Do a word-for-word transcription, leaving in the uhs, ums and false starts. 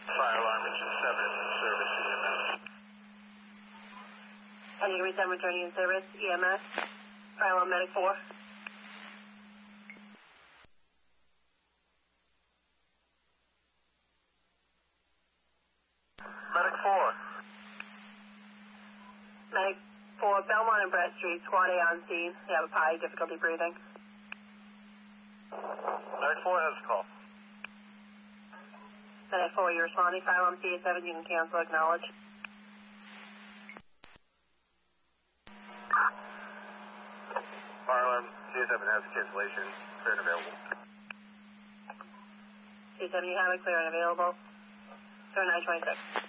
Fire alarm engine seven is in service, E M S. Category seven returning in service, E M S. Fire alarm medic four. Medic four. Medic four, Belmont and Brett Street, squad A on scene. They have a pie, difficulty breathing. Medic four has a call. Medic four, you're responding. Fire alarm C A seven, you can cancel, acknowledge. Fire alarm C A seven has a cancellation, clear and available. C A seven, you have it, clear and available. Turn nine twenty-six.